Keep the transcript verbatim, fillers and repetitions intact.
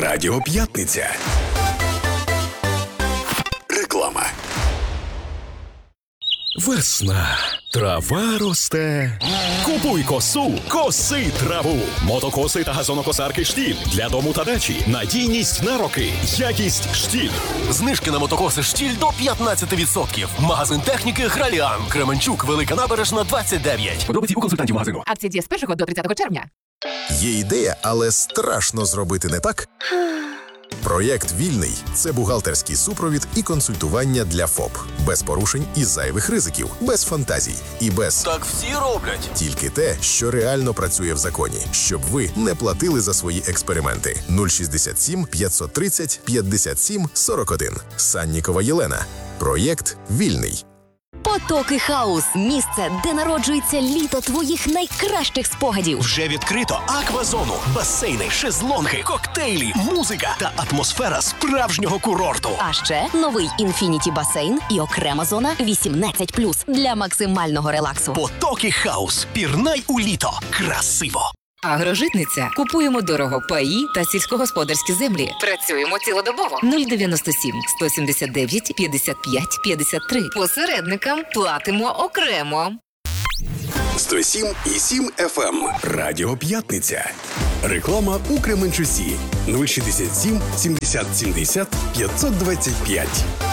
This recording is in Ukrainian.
Радіо П'ятниця. Реклама. Весна. Трава росте. Купуй косу, коси траву. Мотокоси та газонокосарки «Штіль» для дому та дачі. Надійність на роки. Якість «Штіль». Знижки на мотокоси «Штіль» до п'ятнадцять відсотків. Магазин техніки «Граліан». Кременчук, Велика Набережна, двадцять дев'ять. Подробиці у консультантів магазину. Акція діє з першого до тридцятого червня. Є ідея, але страшно зробити не так? Проєкт «Вільний» – це бухгалтерський супровід і консультування для ФОП. Без порушень і зайвих ризиків, без фантазій і без... Так всі роблять. Тільки те, що реально працює в законі, щоб ви не платили за свої експерименти. нуль шістдесят сім п'ятсот тридцять п'ятдесят сім сорок один. Саннікова Єлена. Проєкт «Вільний». Потоки Хаус – місце, де народжується літо твоїх найкращих спогадів. Вже відкрито аквазону, басейни, шезлонги, коктейлі, музика та атмосфера справжнього курорту. А ще новий інфініті-басейн і окрема зона вісімнадцять плюс для максимального релаксу. Потоки Хаус. Пірнай у літо. Красиво. Агрожитниця. Купуємо дорого паї та сільськогосподарські землі. Працюємо цілодобово. нуль дев'яносто сім сто сімдесят дев'ять п'ятдесят п'ять п'ятдесят три. Посередникам платимо окремо. сто сім і сім еф ем. Радіо П'ятниця. Реклама у Кременчусі. нуль шістдесят сім сімдесят сімдесят п'ятсот двадцять п'ять.